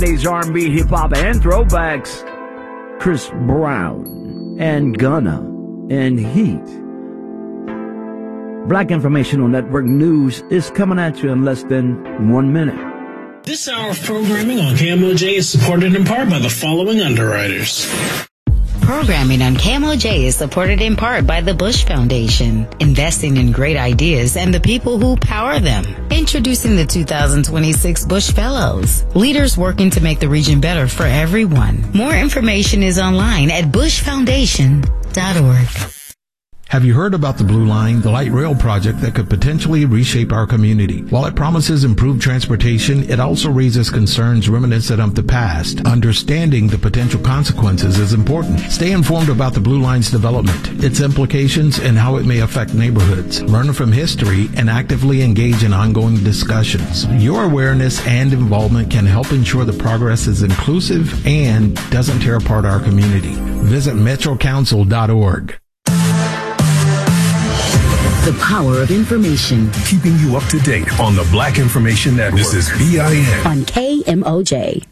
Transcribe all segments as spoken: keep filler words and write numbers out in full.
Today's R and B, hip-hop, and throwbacks. Chris Brown and Gunna and Heat. Black Informational Network News is coming at you in less than one minute. This hour of programming on K M O J is supported in part by the following underwriters. Programming on K M O J is supported in part by the Bush Foundation, investing in great ideas and the people who power them. Introducing the two thousand twenty-six Bush Fellows, leaders working to make the region better for everyone. More information is online at bush foundation dot org. Have you heard about the Blue Line, the light rail project that could potentially reshape our community? While it promises improved transportation, it also raises concerns reminiscent of the past. Understanding the potential consequences is important. Stay informed about the Blue Line's development, its implications, and how it may affect neighborhoods. Learn from history and actively engage in ongoing discussions. Your awareness and involvement can help ensure the progress is inclusive and doesn't tear apart our community. Visit metro council dot org. The power of information. Keeping you up to date on the Black Information Network. This is B I N. On K M O J.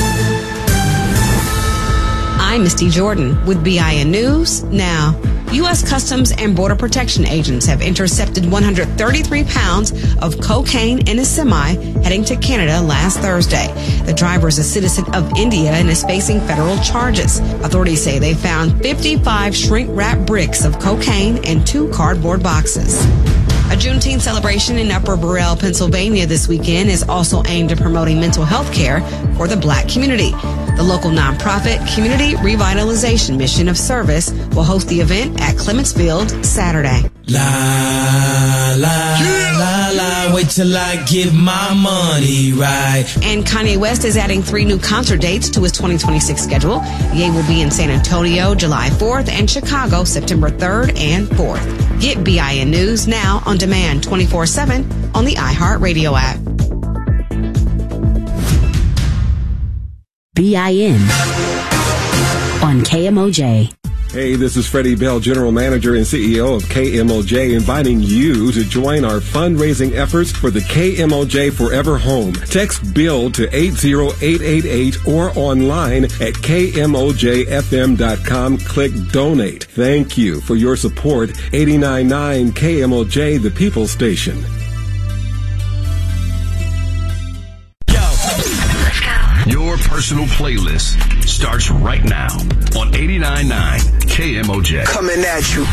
I'm Misty Jordan with B I N News Now. U S Customs and Border Protection agents have intercepted one hundred thirty-three pounds of cocaine in a semi heading to Canada last Thursday. The driver is a citizen of India and is facing federal charges. Authorities say they found fifty-five shrink-wrap bricks of cocaine and two cardboard boxes. A Juneteenth celebration in Upper Burrell, Pennsylvania this weekend is also aimed at promoting mental health care for the Black community. The local nonprofit Community Revitalization Mission of Service will host the event at Clements Field Saturday. La, la, yeah. la, la, wait till I give my money right. And Kanye West is adding three new concert dates to his twenty twenty-six schedule. Ye will be in San Antonio July fourth and Chicago September third and fourth. Get B I N News now on demand twenty-four seven on the iHeartRadio app. B I N on K M O J. Hey, this is Freddie Bell, General Manager and C E O of K M O J, inviting you to join our fundraising efforts for the K M O J Forever Home. Text BUILD to eight zero eight eight eight or online at K M O J F M dot com. Click Donate. Thank you for your support. eighty-nine point nine K M O J, the People Station. Your personal playlist starts right now on eighty-nine point nine K M O J. Coming at you